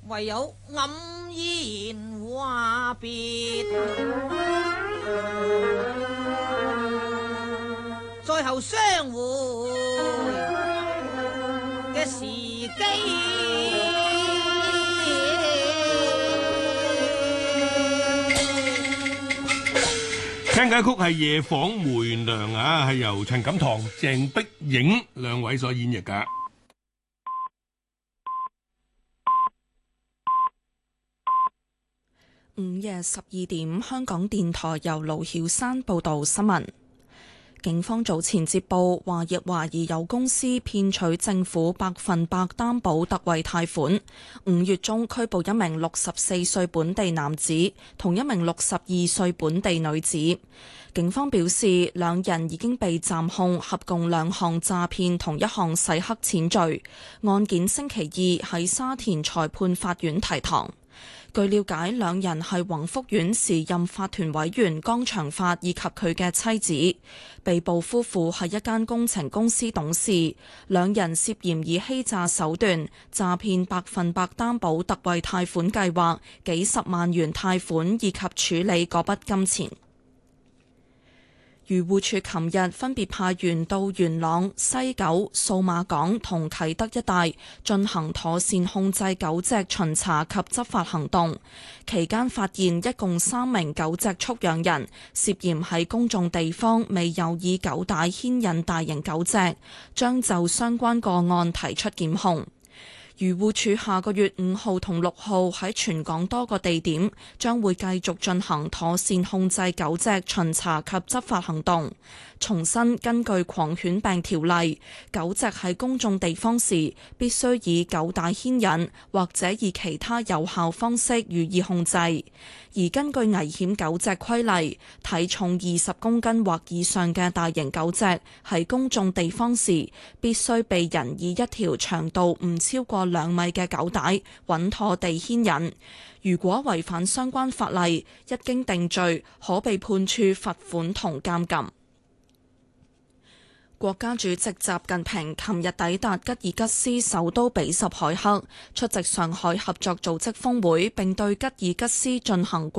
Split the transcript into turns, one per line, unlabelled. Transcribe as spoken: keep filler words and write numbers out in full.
唯有黯然話別，最後相會嘅時機。
聽緊曲係《夜訪梅娘》啊，係由陳錦棠、鄭碧影兩位所演繹噶。
午夜十二點，香港電台由盧曉山報道新聞。警方早前接報，話亦懷疑有公司騙取政府百分百擔保特惠貸款。五月中拘捕一名六十四歲本地男子，同一名六十二歲本地女子。警方表示，兩人已經被暫控合共兩項詐騙同一項洗黑錢罪。案件星期二喺沙田裁判法院提堂。據了解，兩人係宏福苑時任法團委員江長發以及佢嘅妻子。被捕夫婦係一間工程公司董事，兩人涉嫌以欺詐手段詐騙百分百擔保特惠貸款計劃幾十萬元貸款以及處理嗰筆金錢。漁護署琴日分別派員到元朗、西九、數碼港同啟德一帶進行妥善控制狗隻巡查及執法行動，期間發現一共三名狗隻畜養人涉嫌喺公眾地方未有以狗帶牽引大型狗隻，將就相關個案提出檢控。漁護署下個月五號同六號喺全港多個地點將會繼續進行妥善控制狗隻巡查及執法行動。重新根據狂犬病條例，狗隻喺公眾地方時必須以狗帶牽引或者以其他有效方式予以控制。而根據危險狗隻規例，體重二十公斤或以上嘅大型狗隻喺公眾地方時必須被人以一條長度唔超過兩米嘅狗帶穩妥地牽引。如果違反相關法例，一經定罪，可被判處罰款同監禁。國家主席習近平琴日抵達吉爾吉斯首都比什凱克，出席上海合作組織峰會，並對吉爾吉斯進行